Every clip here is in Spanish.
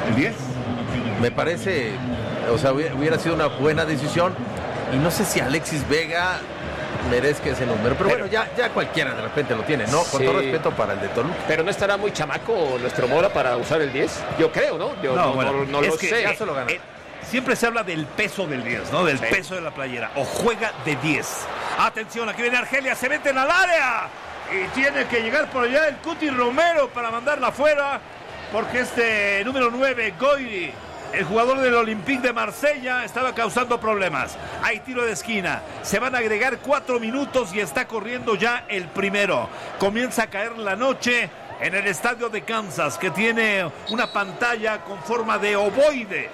el 10. Me parece, o sea, hubiera sido una buena decisión. Y no sé si Alexis Vega merezca ese número, pero bueno, ya cualquiera de repente lo tiene, ¿no? Con todo respeto para el de Toluca. Pero no estará muy chamaco nuestro Mora para usar el 10, yo creo, ¿no? Yo no lo sé. Ya se lo ganó. Siempre se habla del peso del 10, ¿no? Del peso de la playera. O juega de 10. Atención, aquí viene Argelia, se meten al área. Y tiene que llegar por allá el Cuti Romero para mandarla afuera. Porque este número 9, Goiri, el jugador del Olympique de Marsella, estaba causando problemas. Hay tiro de esquina. Se van a agregar 4 minutos y está corriendo ya el primero. Comienza a caer la noche en el estadio de Kansas, que tiene una pantalla con forma de ovoide.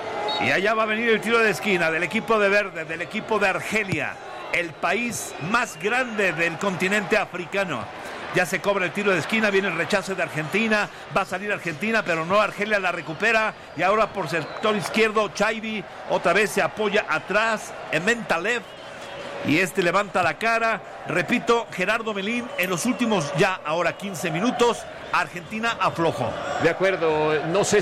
Y allá va a venir el tiro de esquina del equipo de verde, del equipo de Argelia, el país más grande del continente africano. Ya se cobra el tiro de esquina, viene el rechazo de Argentina, va a salir Argentina, pero no, Argelia la recupera, y ahora por sector izquierdo, Chaibi otra vez se apoya atrás, en Mentalev, y levanta la cara. Repito, Gerardo Melín, en los últimos ya ahora 15 minutos, Argentina aflojó. De acuerdo, no sé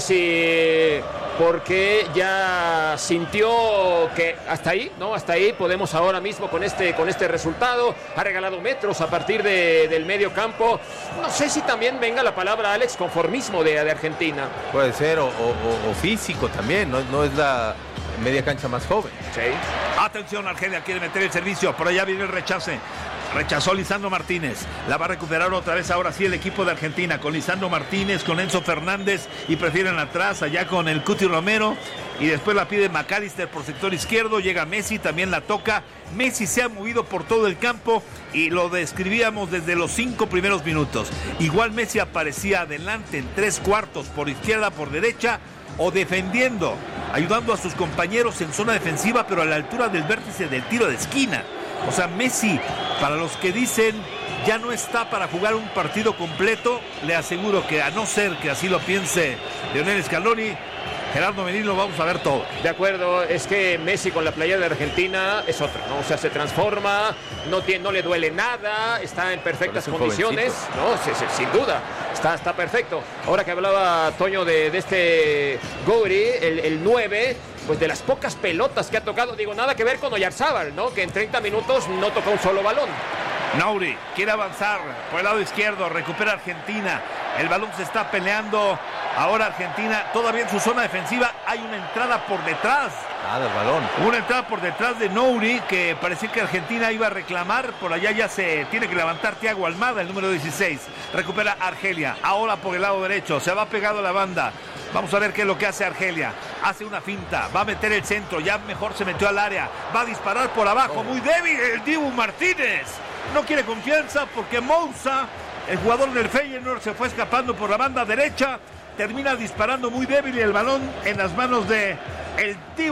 si porque ya sintió que hasta ahí, ¿no? Hasta ahí podemos ahora mismo con este resultado. Ha regalado metros a partir del medio campo. No sé si también venga la palabra, Alex, conformismo de Argentina. Puede ser, o físico también, no es la media cancha más joven. Sí. Atención, Argelia quiere meter el servicio, por allá viene el rechace. Rechazó Lisandro Martínez, la va a recuperar otra vez ahora sí el equipo de Argentina, con Lisandro Martínez, con Enzo Fernández, y prefieren atrás allá con el Cuti Romero, y después la pide McAllister por sector izquierdo, llega Messi, también la toca. Messi se ha movido por todo el campo y lo describíamos desde los 5 primeros minutos. Igual Messi aparecía adelante en 3/4, por izquierda, por derecha, o defendiendo, ayudando a sus compañeros en zona defensiva, pero a la altura del vértice del tiro de esquina. O sea, Messi, para los que dicen ya no está para jugar un partido completo, le aseguro que, a no ser que así lo piense Lionel Scaloni, Gerardo Melín, lo vamos a ver todo. De acuerdo, es que Messi con la playera de Argentina es otro, ¿no? O sea, se transforma, no le duele nada, está en perfectas condiciones, ¿no? Sin duda, está perfecto. Ahora que hablaba Toño de este Gouri, el 9, pues de las pocas pelotas que ha tocado, digo, nada que ver con Oyarzábal, ¿no? Que en 30 minutos no tocó un solo balón. Nauri quiere avanzar por el lado izquierdo, recupera Argentina, el balón se está peleando, ahora Argentina todavía en su zona defensiva, hay una entrada por detrás. Del balón. Una entrada por detrás de Nouri, que parecía que Argentina iba a reclamar, por allá ya se tiene que levantar Thiago Almada, el número 16, recupera Argelia, ahora por el lado derecho, se va pegado a la banda. Vamos a ver qué es lo que hace Argelia. Hace una finta, va a meter el centro, ya mejor se metió al área, va a disparar por abajo, muy débil el Dibu Martínez. No quiere confianza porque Moussa, el jugador del Feyenoord, se fue escapando por la banda derecha, termina disparando muy débil y el balón en las manos de el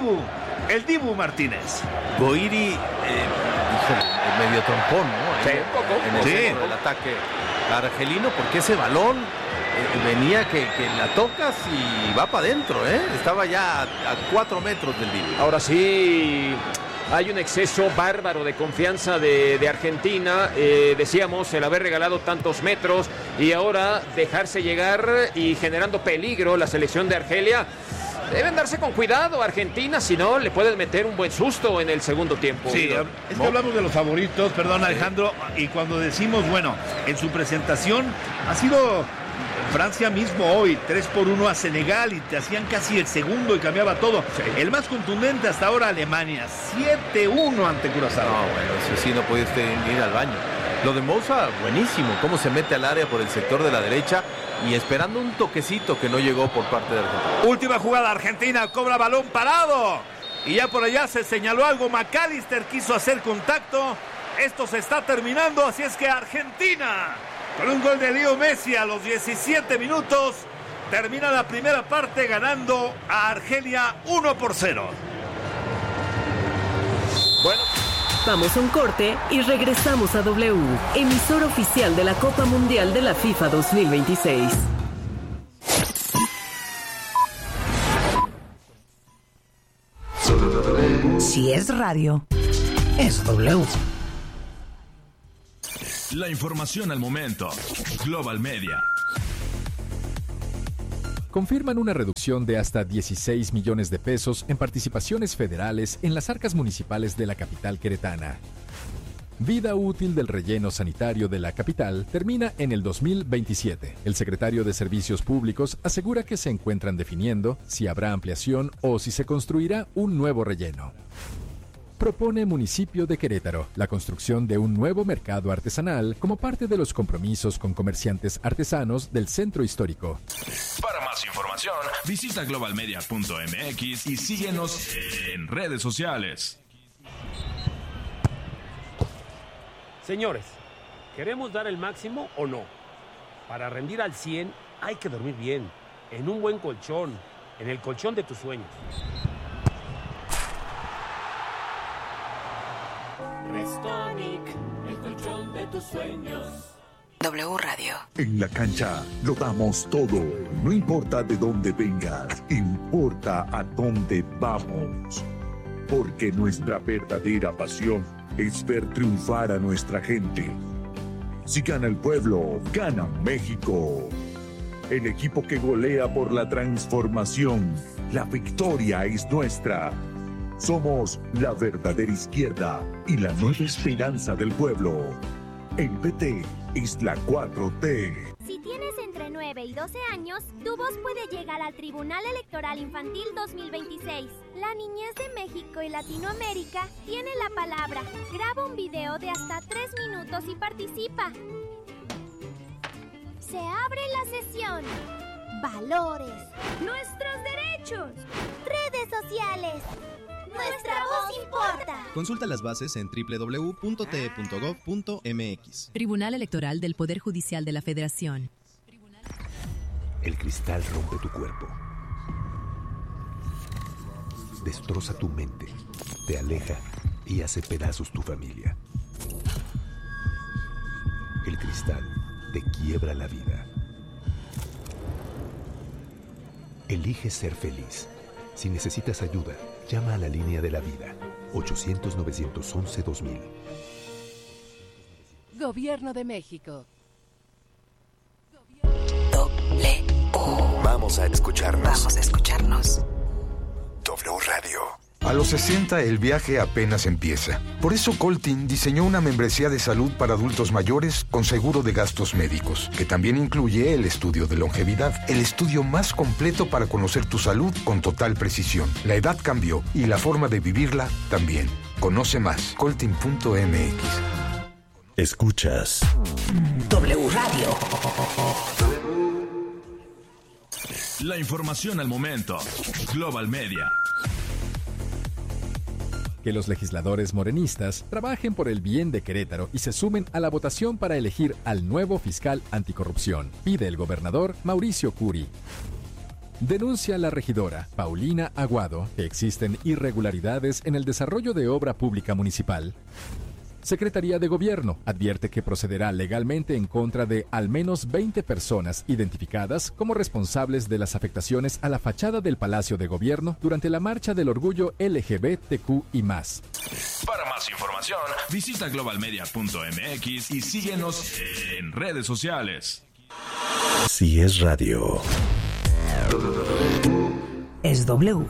Dibu Martínez. Goiri, medio trompón, ¿no? Sí, un poco. En el centro del ataque argelino, porque ese balón venía que la tocas y va para adentro, ¿eh? Estaba ya a 4 metros del Dibu. Ahora sí, hay un exceso bárbaro de confianza de Argentina. Decíamos, el haber regalado tantos metros y ahora dejarse llegar y generando peligro la selección de Argelia. Deben darse con cuidado Argentina, si no le pueden meter un buen susto en el segundo tiempo. Sí, es que hablamos de los favoritos, perdón Alejandro, y cuando decimos, bueno, en su presentación ha sido Francia mismo hoy, 3-1 a Senegal, y te hacían casi el segundo y cambiaba todo. Sí. El más contundente hasta ahora, Alemania, 7-1 ante Curazao. No, bueno, eso sí, no pudiste ir al baño. Lo de Moussa, buenísimo, cómo se mete al área por el sector de la derecha y esperando un toquecito que no llegó por parte de Argentina. Última jugada, Argentina cobra balón parado y ya por allá se señaló algo, McAllister quiso hacer contacto, esto se está terminando, así es que Argentina, con un gol de Leo Messi a los 17 minutos, termina la primera parte ganando a Argelia 1-0. Bueno. Vamos a un corte y regresamos a W, emisor oficial de la Copa Mundial de la FIFA 2026. Si es radio, es W. La información al momento. Global Media. confirman una reducción de hasta 16 millones de pesos en participaciones federales en las arcas municipales de la capital queretana. Vida útil del relleno sanitario de la capital termina en el 2027. El secretario de Servicios Públicos asegura que se encuentran definiendo si habrá ampliación o si se construirá un nuevo relleno. Propone Municipio de Querétaro la construcción de un nuevo mercado artesanal como parte de los compromisos con comerciantes artesanos del centro histórico. Para más información, visita globalmedia.mx y síguenos en redes sociales. Señores, ¿queremos dar el máximo o no? Para rendir al 100 hay que dormir bien, en un buen colchón, en el colchón de tus sueños. Restonic, el colchón de tus sueños. W Radio. En la cancha lo damos todo. No importa de dónde vengas, importa a dónde vamos. Porque nuestra verdadera pasión es ver triunfar a nuestra gente. Si gana el pueblo, gana México. El equipo que golea por la transformación. La victoria es nuestra. Somos la verdadera izquierda y la nueva esperanza del pueblo. El PT es la 4T. Si tienes entre 9 y 12 años, tu voz puede llegar al Tribunal Electoral Infantil 2026. La niñez de México y Latinoamérica tiene la palabra. Graba un video de hasta 3 minutos y participa. Se abre la sesión. Valores. Nuestros derechos. Redes sociales. Nuestra voz importa. Consulta las bases en www.te.gov.mx. Tribunal Electoral del Poder Judicial de la Federación. El cristal rompe tu cuerpo. Destroza tu mente, te aleja y hace pedazos tu familia. El cristal te quiebra la vida. Elige ser feliz. Si necesitas ayuda, llama a la línea de la vida, 800-911-2000. Gobierno de México. Vamos a escucharnos. W Radio. A los 60 el viaje apenas empieza. Por eso Coltin diseñó una membresía de salud para adultos mayores con seguro de gastos médicos, que también incluye el estudio de longevidad, el estudio más completo para conocer tu salud con total precisión. La edad cambió y la forma de vivirla también. Conoce más, coltin.mx. Escuchas W Radio. La información al momento. Global Media. Que los legisladores morenistas trabajen por el bien de Querétaro y se sumen a la votación para elegir al nuevo fiscal anticorrupción, pide el gobernador Mauricio Curi. Denuncia la regidora Paulina Aguado que existen irregularidades en el desarrollo de obra pública municipal. Secretaría de Gobierno advierte que procederá legalmente en contra de al menos 20 personas identificadas como responsables de las afectaciones a la fachada del Palacio de Gobierno durante la Marcha del Orgullo LGBTQ y más. Para más información, visita globalmedia.mx y síguenos en redes sociales. Si es radio, es W.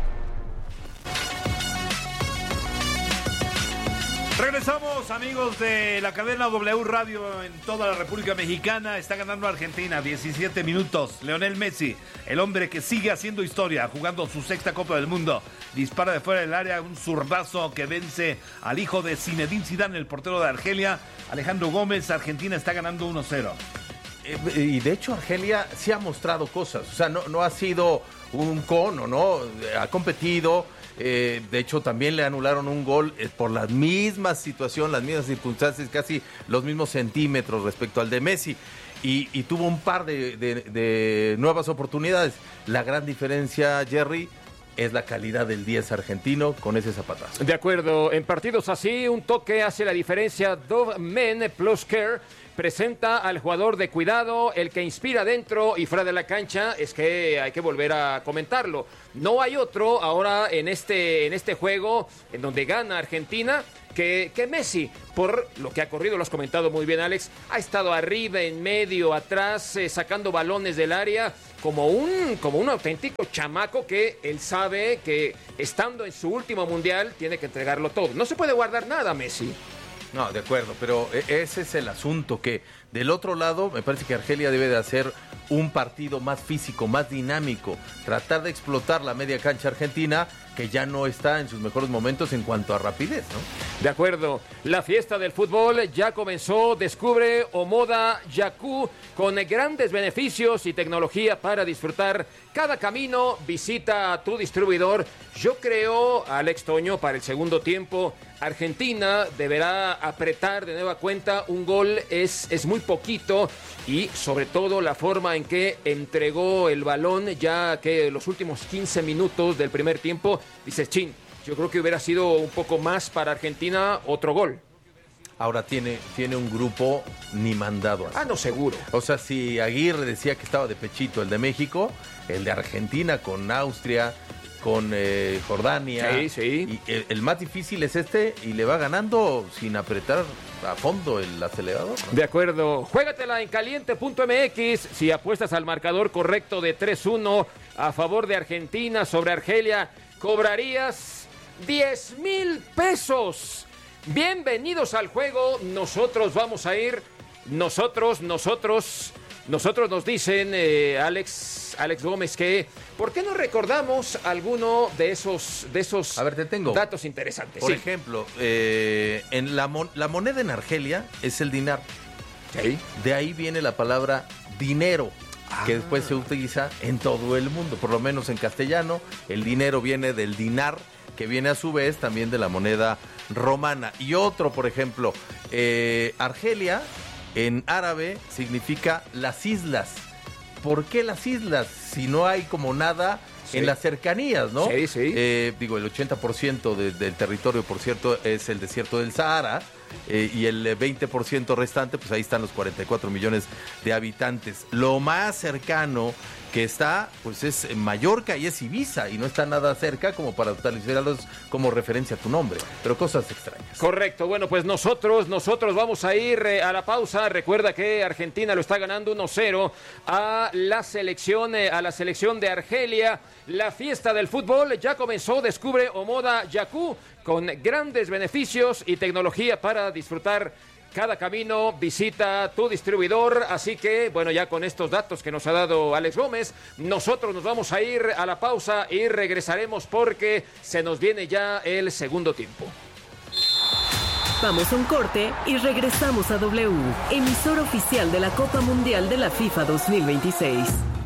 Regresamos, amigos de la cadena W Radio en toda la República Mexicana. Está ganando Argentina, 17 minutos. Lionel Messi, el hombre que sigue haciendo historia, jugando su sexta Copa del Mundo. Dispara de fuera del área un zurdazo que vence al hijo de Zinedine Zidane, el portero de Argelia, Alejandro Gómez. Argentina está ganando 1-0. Y de hecho Argelia sí ha mostrado cosas. O sea, no ha sido un cono, ¿no? Ha competido. De hecho, también le anularon un gol por la misma situación, las mismas circunstancias, casi los mismos centímetros respecto al de Messi. Y tuvo un par de nuevas oportunidades. La gran diferencia, Jerry, es la calidad del 10 argentino con ese zapatazo. De acuerdo, en partidos así, un toque hace la diferencia. Dove Men Plus Care presenta al jugador de cuidado, el que inspira dentro y fuera de la cancha. Es que hay que volver a comentarlo. No hay otro ahora en este juego en donde gana Argentina que Messi, por lo que ha corrido, lo has comentado muy bien, Alex. Ha estado arriba, en medio, atrás, sacando balones del área como un auténtico chamaco que él sabe que estando en su último mundial tiene que entregarlo todo. No se puede guardar nada, Messi. No, de acuerdo, pero ese es el asunto, que del otro lado me parece que Argelia debe de hacer un partido más físico, más dinámico, tratar de explotar la media cancha argentina, que ya no está en sus mejores momentos en cuanto a rapidez, ¿no? De acuerdo, la fiesta del fútbol ya comenzó. Descubre Omoda Yaku con grandes beneficios y tecnología para disfrutar cada camino. Visita a tu distribuidor. Yo creo, Alex Toño, para el segundo tiempo Argentina deberá apretar de nueva cuenta. Un gol es muy poquito, y sobre todo la forma en que entregó el balón, ya que los últimos 15 minutos del primer tiempo, dices, chin, yo creo que hubiera sido un poco más para Argentina otro gol. Ahora tiene un grupo ni mandado así. No, seguro. O sea, si Aguirre decía que estaba de pechito el de México, el de Argentina con Austria, con Jordania. Sí. Y el más difícil es este, y le va ganando sin apretar a fondo el acelerador, ¿no? De acuerdo. Juégatela en caliente.mx. Si apuestas al marcador correcto de 3-1 a favor de Argentina sobre Argelia, cobrarías 10,000 pesos. Bienvenidos al juego. Nosotros vamos a ir. Nosotros nos dicen, Alex Gómez, que ¿por qué no recordamos alguno de esos A ver, te tengo datos interesantes? Por ejemplo, en la moneda en Argelia es el dinar. ¿Sí? De ahí viene la palabra dinero, que después se utiliza en todo el mundo, por lo menos en castellano. El dinero viene del dinar, que viene a su vez también de la moneda romana. Y otro, por ejemplo, Argelia en árabe significa las islas. ¿Por qué las islas? Si no hay como nada en las cercanías, ¿no? Sí. Digo, el 80% del territorio, por cierto, es el desierto del Sahara, y el 20% restante, pues ahí están los 44 millones de habitantes. Lo más cercano que está, pues es Mallorca y es Ibiza, y no está nada cerca como para utilizarlos como referencia a tu nombre, pero cosas extrañas. Correcto. Bueno, pues nosotros vamos a ir a la pausa. Recuerda que Argentina lo está ganando 1-0 a la selección de Argelia. La fiesta del fútbol ya comenzó. Descubre Omoda Yaku con grandes beneficios y tecnología para disfrutar cada camino. Visita tu distribuidor. Así que, bueno, ya con estos datos que nos ha dado Alex Gómez, nosotros nos vamos a ir a la pausa y regresaremos porque se nos viene ya el segundo tiempo. Vamos a un corte y regresamos a W, emisor oficial de la Copa Mundial de la FIFA 2026.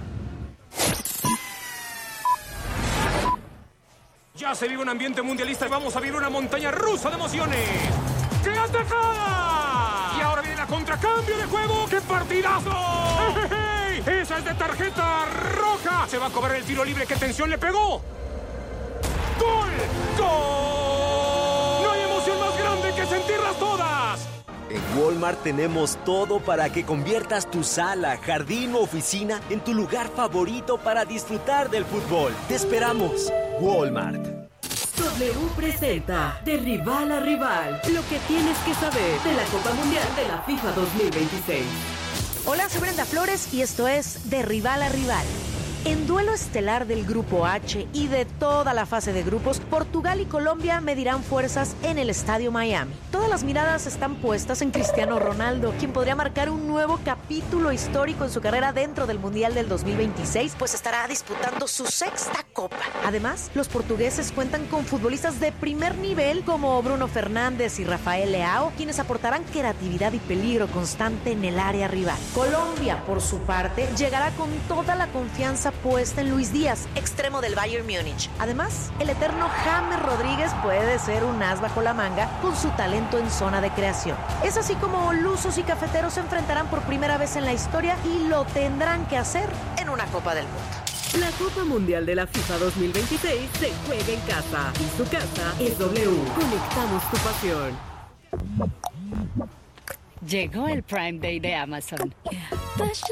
Ya se vive un ambiente mundialista y vamos a vivir una montaña rusa de emociones. ¡Qué atajada! Y ahora viene la contracambio de juego. ¡Qué partidazo! ¡Hey! ¡Esa es de tarjeta roja! Se va a cobrar el tiro libre. ¡Qué tensión le pegó! ¡Gol! ¡Gol! No hay emoción más grande que sentirlas todas. En Walmart tenemos todo para que conviertas tu sala, jardín o oficina en tu lugar favorito para disfrutar del fútbol. Te esperamos. Walmart. W presenta de rival a rival, lo que tienes que saber de la Copa Mundial de la FIFA 2026. Hola, soy Brenda Flores y esto es de rival a rival. En duelo estelar del Grupo H y de toda la fase de grupos, Portugal y Colombia medirán fuerzas en el Estadio Miami. Todas las miradas están puestas en Cristiano Ronaldo, quien podría marcar un nuevo capítulo histórico en su carrera dentro del Mundial del 2026, pues estará disputando su sexta Copa. Además, los portugueses cuentan con futbolistas de primer nivel como Bruno Fernández y Rafael Leao, quienes aportarán creatividad y peligro constante en el área rival. Colombia, por su parte, llegará con toda la confianza puesta en Luis Díaz, extremo del Bayern Múnich. Además, el eterno James Rodríguez puede ser un as bajo la manga con su talento en zona de creación. Es así como lusos y cafeteros se enfrentarán por primera vez en la historia y lo tendrán que hacer en una Copa del Mundo. La Copa Mundial de la FIFA 2026 se juega en casa y su casa es W. Conectamos tu pasión. Llegó el Prime Day de Amazon.